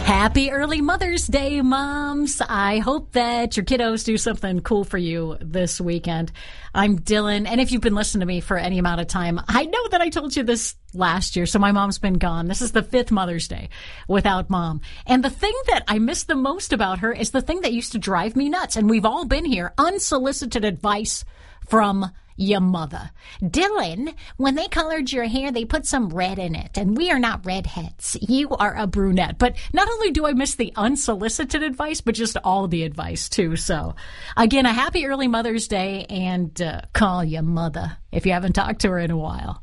Happy early Mother's Day, moms. I hope that your kiddos do something cool for you this weekend. I'm Dylan, and if you've been listening to me for any amount of time, I know that I told you this last year, so my mom's been gone. This is the 5th Mother's Day without Mom. And the thing that I miss the most about her is the thing that used to drive me nuts, and we've all been here, unsolicited advice from your mother. Dylan, when they colored your hair, they put some red in it, and we are not redheads. You are a brunette. But not only do I miss the unsolicited advice, but just all the advice, too. So, again, a happy early Mother's Day, and call your mother if you haven't talked to her in a while.